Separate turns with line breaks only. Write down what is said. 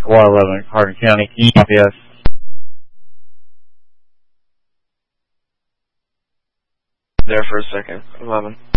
Squad 11, Hardin County. Can you copy us?
There for a second. 11.